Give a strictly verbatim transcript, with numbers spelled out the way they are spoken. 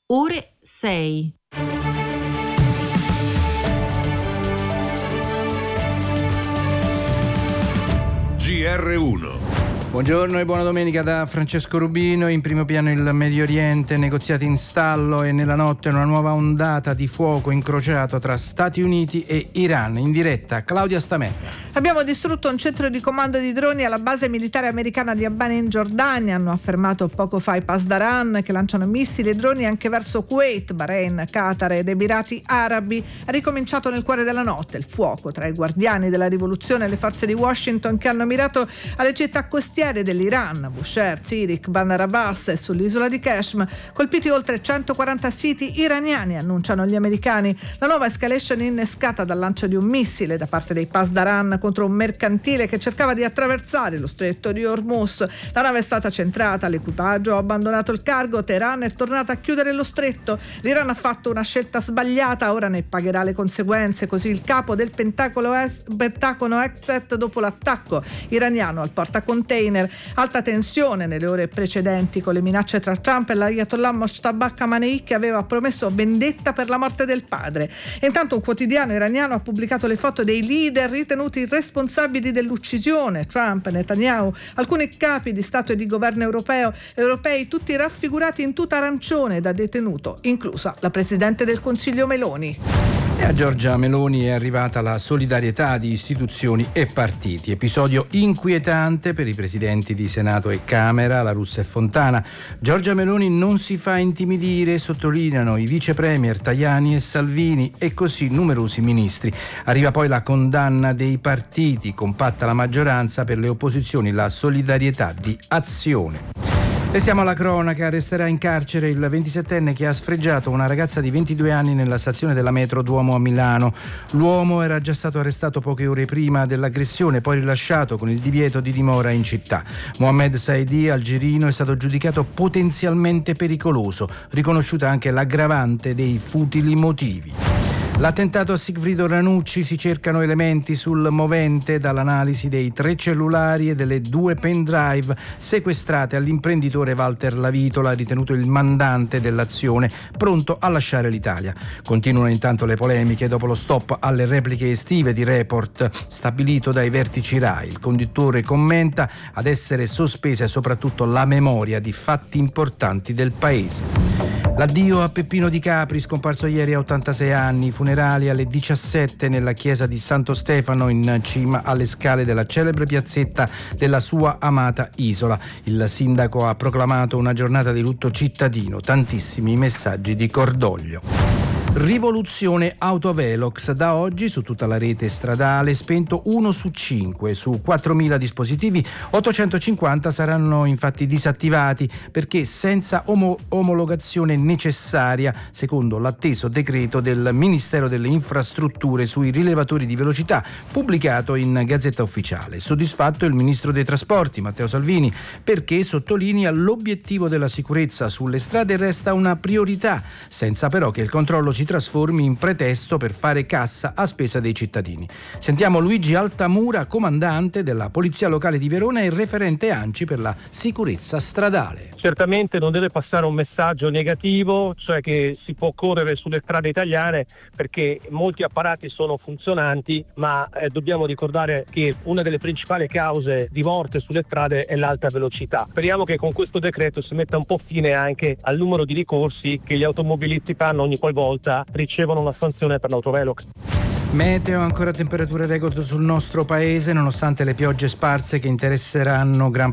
ore sei. G R uno. Buongiorno e buona domenica da Francesco Rubino. In primo piano il Medio Oriente, negoziati in stallo e nella notte una nuova ondata di fuoco incrociato tra Stati Uniti e Iran. In diretta Claudia Stametta. Abbiamo distrutto un centro di comando di droni alla base militare americana di Abana in Giordania. Hanno affermato poco fa i Pasdaran, che lanciano missili e droni anche verso Kuwait, Bahrain, Qatar ed Emirati Arabi. È ricominciato nel cuore della notte il fuoco tra i guardiani della rivoluzione e le forze di Washington, che hanno mirato alle città costiere dell'Iran, Bushehr, Sirik, Bandar Abbas e sull'isola di Kashmir, colpiti oltre centoquaranta siti iraniani, annunciano gli americani. La nuova escalation innescata dal lancio di un missile da parte dei Pasdaran contro un mercantile che cercava di attraversare lo stretto di Hormuz. La nave è stata centrata, l'equipaggio ha abbandonato il cargo, Teheran è tornata a chiudere lo stretto. L'Iran ha fatto una scelta sbagliata, ora ne pagherà le conseguenze, così il capo del Pentagono Exet dopo l'attacco iraniano al portacontainer. Alta tensione nelle ore precedenti con le minacce tra Trump e l'Ayatollah Mojtaba Khamenei, che aveva promesso vendetta per la morte del padre. E intanto un quotidiano iraniano ha pubblicato le foto dei leader ritenuti responsabili dell'uccisione: Trump, Netanyahu, alcuni capi di Stato e di governo europeo, europei, tutti raffigurati in tuta arancione da detenuto, inclusa la Presidente del Consiglio Meloni. E a Giorgia Meloni è arrivata la solidarietà di istituzioni e partiti. Episodio inquietante per i presidenti di Senato e Camera, La Russa e Fontana. Giorgia Meloni non si fa intimidire, sottolineano i vice premier Tajani e Salvini, e così numerosi ministri. Arriva poi la condanna dei partiti, compatta la maggioranza, per le opposizioni la solidarietà di Azione. Restiamo alla cronaca. Resterà in carcere il ventisettenne che ha sfregiato una ragazza di ventidue anni nella stazione della metro Duomo a Milano. L'uomo era già stato arrestato poche ore prima dell'aggressione, poi rilasciato con il divieto di dimora in città. Mohamed Saidi, algerino, è stato giudicato potenzialmente pericoloso, riconosciuta anche l'aggravante dei futili motivi. L'attentato a Sigfrido Ranucci, si cercano elementi sul movente dall'analisi dei tre cellulari e delle due pendrive sequestrate all'imprenditore Walter Lavitola, ritenuto il mandante dell'azione, pronto a lasciare l'Italia. Continuano intanto le polemiche dopo lo stop alle repliche estive di Report stabilito dai vertici RAI. Il conduttore commenta: ad essere sospesa è soprattutto la memoria di fatti importanti del paese. L'addio a Peppino Di Capri, scomparso ieri a ottantasei anni, funerali alle diciassette nella chiesa di Santo Stefano in cima alle scale della celebre piazzetta della sua amata isola. Il sindaco ha proclamato una giornata di lutto cittadino, tantissimi messaggi di cordoglio. Rivoluzione autovelox. Da oggi su tutta la rete stradale spento uno su cinque. Su quattromila dispositivi ottocentocinquanta saranno infatti disattivati perché senza omo- omologazione necessaria, secondo l'atteso decreto del Ministero delle Infrastrutture sui rilevatori di velocità, pubblicato in Gazzetta Ufficiale. Soddisfatto il ministro dei Trasporti Matteo Salvini, perché sottolinea l'obiettivo della sicurezza sulle strade resta una priorità, senza però che il controllo si trasformi in pretesto per fare cassa a spesa dei cittadini. Sentiamo Luigi Altamura, comandante della Polizia Locale di Verona e referente ANCI per la sicurezza stradale. Certamente non deve passare un messaggio negativo, cioè che si può correre sulle strade italiane perché molti apparati sono funzionanti, ma eh, dobbiamo ricordare che una delle principali cause di morte sulle strade è l'alta velocità. Speriamo che con questo decreto si metta un po' fine anche al numero di ricorsi che gli automobilisti fanno ogni qualvolta ricevono una sanzione per l'autovelox. Meteo, ancora temperature record sul nostro paese nonostante le piogge sparse che interesseranno gran